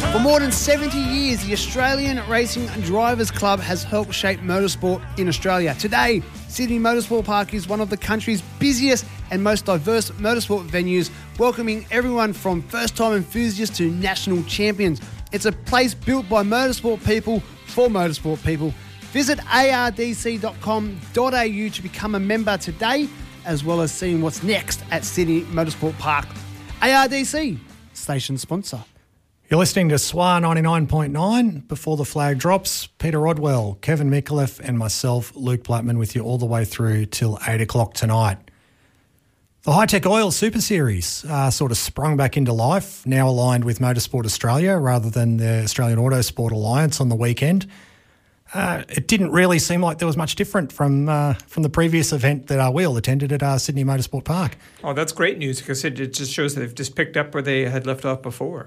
For more than 70 years, the Australian Racing Drivers Club has helped shape motorsport in Australia. Today, Sydney Motorsport Park is one of the country's busiest and most diverse motorsport venues, welcoming everyone from first-time enthusiasts to national champions. It's a place built by motorsport people for motorsport people. Visit ardc.com.au to become a member today, as well as seeing what's next at Sydney Motorsport Park. ARDC, station sponsor. You're listening to SWAR 99.9. Before the flag drops, Peter Rodwell, Kevin Micallef and myself, Luke Blattman, with you all the way through till 8 o'clock tonight. The Hi-Tech Oil Super Series sort of sprung back into life, now aligned with Motorsport Australia rather than the Australian Autosport Alliance on the weekend. It didn't really seem like there was much different from the previous event that we all attended at Sydney Motorsport Park. Oh, that's great news, because it just shows that they've just picked up where they had left off before.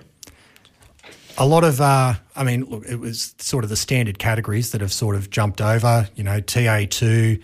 A lot of, look, it was sort of the standard categories that have sort of jumped over, TA2,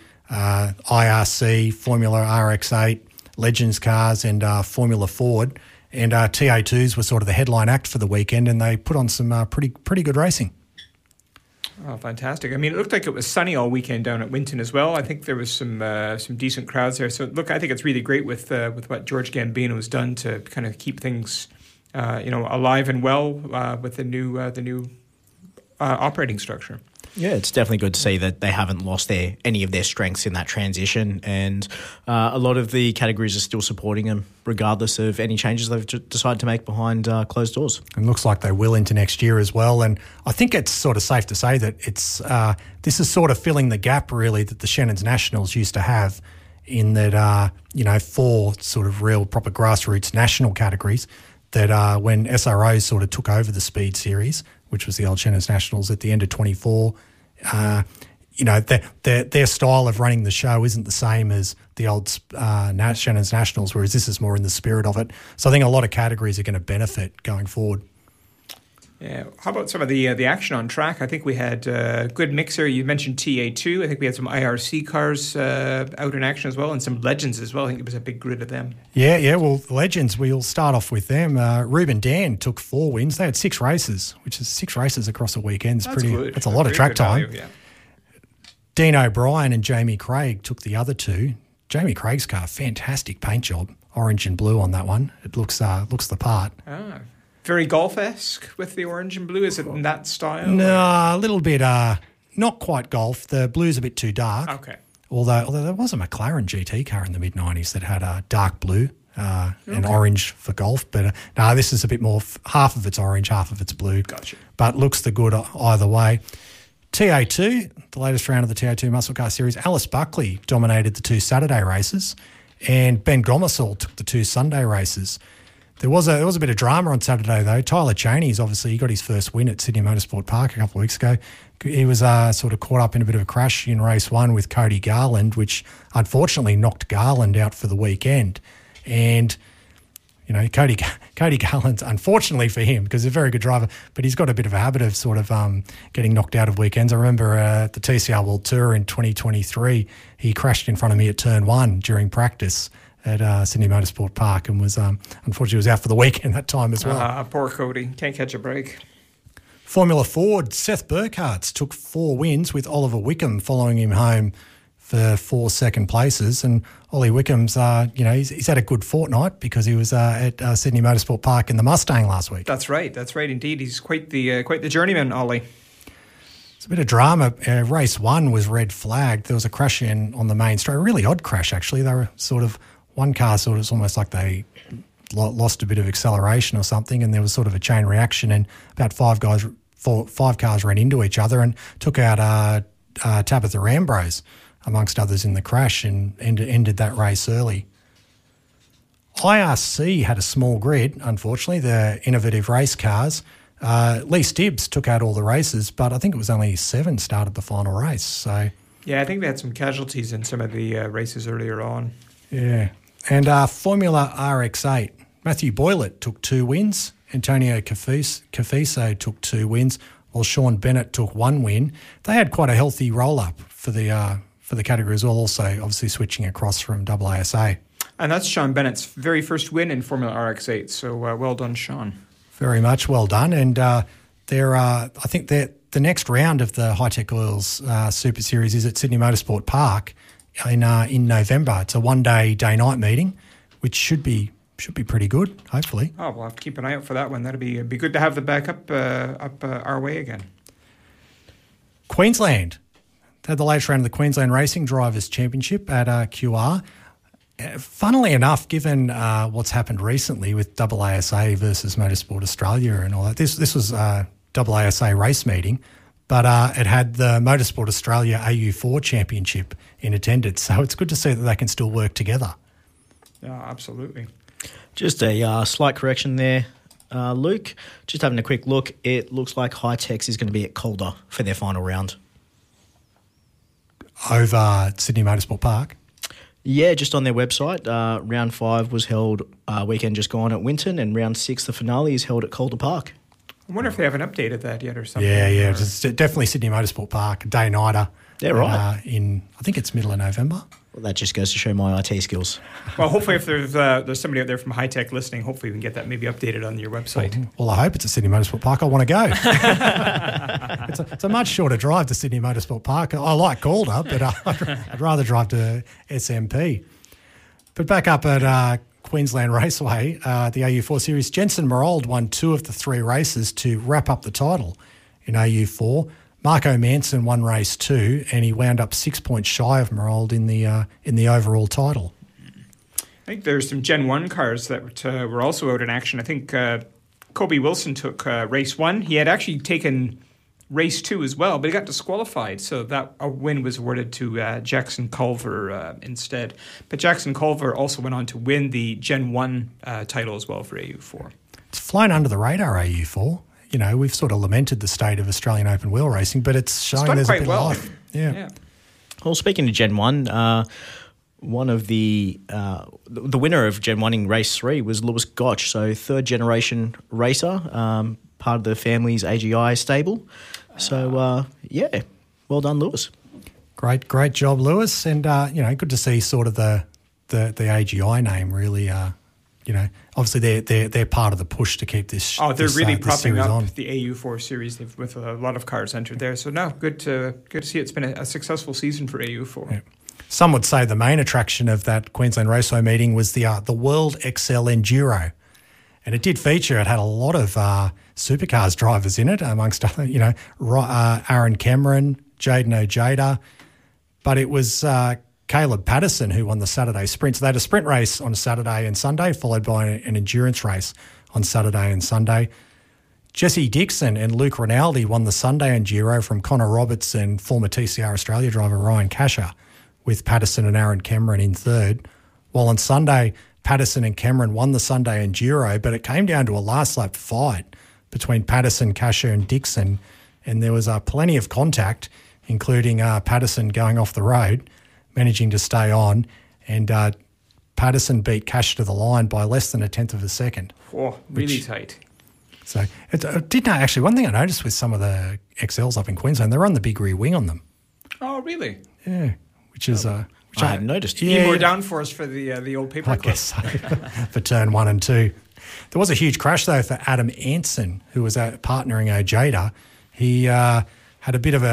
IRC, Formula RX8, Legends cars and Formula Ford. And TA2s were sort of the headline act for the weekend, and they put on some pretty good racing. Oh, fantastic. I mean, it looked like it was sunny all weekend down at Winton as well. I think there was some decent crowds there. So, look, I think it's really great with what George Gambino has done to kind of keep things alive and well with the new operating structure. Yeah, it's definitely good to see that they haven't lost any of their strengths in that transition, and a lot of the categories are still supporting them regardless of any changes they've decided to make behind closed doors. And looks like they will into next year as well. And I think it's sort of safe to say that it's this is sort of filling the gap really that the Shannon's Nationals used to have, in that 4 sort of real proper grassroots national categories. That when SRO sort of took over the Speed Series, which was the old Shannon's Nationals at the end of 24, their style of running the show isn't the same as the old Shannon's Nationals, whereas this is more in the spirit of it. So I think a lot of categories are going to benefit going forward. Yeah. How about some of the action on track? I think we had a good mixer. You mentioned TA2. I think we had some IRC cars out in action as well, and some Legends as well. I think it was a big grid of them. Yeah. Well, Legends, we'll start off with them. Ruben Dan took 4 wins. They had 6 races, which is 6 races across a weekend. That's good. That's a lot of track time. Value, yeah. Dean O'Brien and Jamie Craig took the other 2. Jamie Craig's car, fantastic paint job, orange and blue on that one. It looks the part. Ah. Very golf-esque with the orange and blue. Is it in that style? No, a little bit, not quite golf. The blue's a bit too dark. Okay. Although there was a McLaren GT car in the mid-90s that had a dark blue and orange for golf. But no, this is a bit more, half of it's orange, half of it's blue. Gotcha. But looks the good either way. TA2, the latest round of the TA2 Muscle Car Series, Alice Buckley dominated the 2 Saturday races, and Ben Gomersall took the 2 Sunday races. There was a bit of drama on Saturday, though. Tyler Cheney's he got his first win at Sydney Motorsport Park a couple of weeks ago. He was sort of caught up in a bit of a crash in race 1 with Cody Garland, which unfortunately knocked Garland out for the weekend. And, Cody Garland, unfortunately for him, because he's a very good driver, but he's got a bit of a habit of sort of getting knocked out of weekends. I remember at the TCR World Tour in 2023, he crashed in front of me at turn 1 during practice at Sydney Motorsport Park, and was unfortunately was out for the weekend that time as well. Poor Cody, can't catch a break. Formula Ford, Seth Burkhardt took 4 wins, with Oliver Wickham following him home for 4 second places. And Ollie Wickham's, he's had a good fortnight because he was at Sydney Motorsport Park in the Mustang last week. That's right indeed. He's quite the journeyman, Ollie. It's a bit of drama. Race 1 was red flagged. There was a crash on the main straight, a really odd crash actually. They were one car it's almost like they lost a bit of acceleration or something, and there was sort of a chain reaction, and about 5 cars ran into each other and took out Tabitha Ambrose, amongst others, in the crash, and ended that race early. IRC had a small grid, unfortunately, the innovative race cars. Lee Stibbs took out all the races, but I think it was only 7 started the final race. So yeah, I think they had some casualties in some of the races earlier on. Yeah. And Formula RX8, Matthew Boylett took 2 wins. Antonio Cafiso took 2 wins, while Sean Bennett took 1 win. They had quite a healthy roll-up for the category as well, also obviously switching across from AASA. And that's Sean Bennett's very first win in Formula RX8, so well done, Sean. Very much well done. And I think that the next round of the Hi-Tech Oils Super Series is at Sydney Motorsport Park in November. It's a one-day, day-night meeting, which should be pretty good, hopefully. Oh, we'll have to keep an eye out for that one. That'd be good to have the back up our way again. Queensland had the latest round of the Queensland Racing Drivers' Championship at QR. Funnily enough, given what's happened recently with AASA versus Motorsport Australia and all that, this was a AASA race meeting, but it had the Motorsport Australia AU4 Championship in attendance. So it's good to see that they can still work together. Yeah, absolutely. Just a slight correction there, Luke. Just having a quick look, it looks like Hi-Tech's is going to be at Calder for their final round. Over Sydney Motorsport Park? Yeah, just on their website. Round 5 was held weekend just gone at Winton, and round 6, the finale, is held at Calder Park. I wonder if they haven't updated that yet or something. Yeah. It's definitely Sydney Motorsport Park, day-nighter. Yeah, right. I think it's middle of November. Well, that just goes to show my IT skills. Well, hopefully if there's somebody out there from Hi-Tech listening, hopefully we can get that maybe updated on your website. Well, I hope it's at Sydney Motorsport Park. I want to go. It's a much shorter drive to Sydney Motorsport Park. I like Calder, but I'd rather drive to SMP. But back up at Queensland Raceway, the AU4 Series, Jensen Merold won 2 of the 3 races to wrap up the title in AU4. Marco Manson won race 2, and he wound up 6 points shy of Merold in the overall title. I think there's some Gen 1 cars that were also out in action. I think Kobe Wilson took race 1. He had actually taken race 2 as well, but he got disqualified, so that a win was awarded to Jackson Culver instead. But Jackson Culver also went on to win the Gen 1 title as well for AU4. It's flown under the radar, AU4. You know, we've sort of lamented the state of Australian open wheel racing, but it's showing there's a bit of life. Yeah. Well, speaking of Gen 1, one of the winner of Gen 1 in race 3 was Lewis Gotch, so third generation racer, part of the family's AGI stable. So, well done, Lewis. Great job, Lewis. And, good to see sort of the AGI name really, obviously they're part of the push to keep this. Oh, they're really propping up on the AU4 series with a lot of cars entered there. So no, good to see it's been a successful season for AU4. Yeah. Some would say the main attraction of that Queensland Raceway meeting was the World XL Enduro, and it did feature. It had a lot of supercars drivers in it, amongst other, Aaron Cameron, Jaden Ojeda, but it was Caleb Patterson who won the Saturday sprint. So they had a sprint race on Saturday and Sunday, followed by an endurance race on Saturday and Sunday. Jesse Dixon and Luke Rinaldi won the Sunday Enduro from Connor Roberts and former TCR Australia driver Ryan Casher, with Patterson and Aaron Cameron in third. While on Sunday, Patterson and Cameron won the Sunday Enduro, but it came down to a last lap fight between Patterson, Casher and Dixon, and there was plenty of contact, including Patterson going off the road, managing to stay on, and Patterson beat Casher to the line by less than 1/10 of a second. Oh, really tight. So actually, one thing I noticed with some of the XLs up in Queensland, they're on the big rear wing on them. Oh, really? Yeah, which is which I hadn't noticed. Need more downforce for the old paper. I guess so, for turn 1 and 2. There was a huge crash though for Adam Anson, who was partnering Ojeda. He got a bit of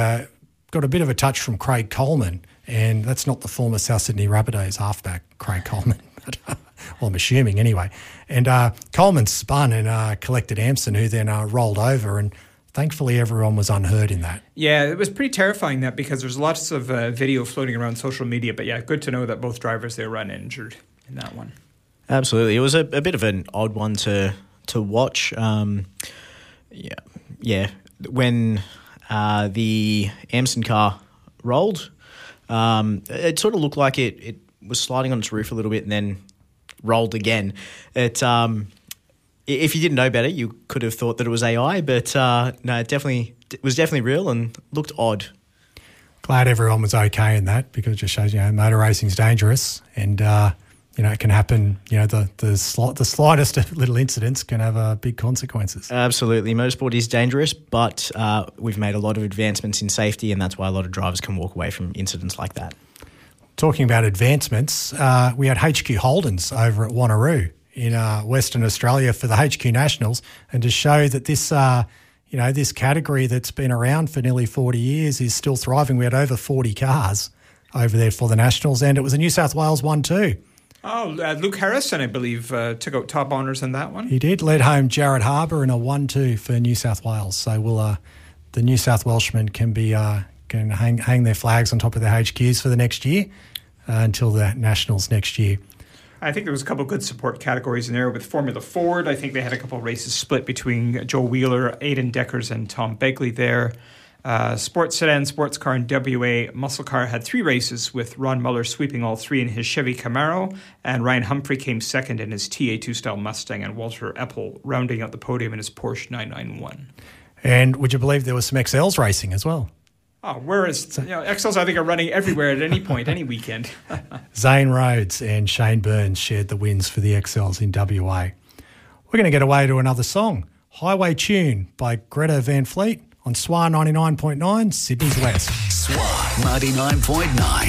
a touch from Craig Coleman, and that's not the former South Sydney Rabbitohs halfback Craig Coleman. Well, I'm assuming anyway. And Coleman spun and collected Anson, who then rolled over, and thankfully everyone was unhurt in that. Yeah, it was pretty terrifying that, because there's lots of video floating around social media. But yeah, good to know that both drivers there run injured in that one. Absolutely. It was a bit of an odd one to watch. When the Amson car rolled, it sort of looked like it was sliding on its roof a little bit and then rolled again. If you didn't know better, you could have thought that it was AI, but no, it was definitely real and looked odd. Glad everyone was okay in that, because it just shows, motor racing's dangerous, and it can happen. The slightest of little incidents can have big consequences. Absolutely, motorsport is dangerous, but we've made a lot of advancements in safety, and that's why a lot of drivers can walk away from incidents like that. Talking about advancements, we had HQ Holdens over at Wanneroo in Western Australia for the HQ Nationals, and to show that this, this category that's been around for nearly 40 years is still thriving. We had over 40 cars over there for the Nationals, and it was a New South Wales one too. Oh, Luke Harrison, I believe, took out top honours in that one. He did. Led home Jared Harbour in a 1-2 for New South Wales. So the New South Welshmen can hang their flags on top of their HQs for the next year until the Nationals next year. I think there was a couple of good support categories in there with Formula Ford. I think they had a couple of races split between Joe Wheeler, Aidan Deckers, and Tom Begley there. Sports sedan, sports car, and WA muscle car had 3 races, with Ron Muller sweeping all 3 in his Chevy Camaro, and Ryan Humphrey came second in his TA2 style Mustang, and Walter Eppel rounding out the podium in his Porsche 991. And would you believe there was some XLs racing as well? Oh, XLs I think are running everywhere at any point, any weekend. Zane Rhodes and Shane Burns shared the wins for the XLs in WA. We're going to get away to another song, Highway Tune by Greta Van Fleet on SWA 99.9, Sydney's West. SWA 99.9.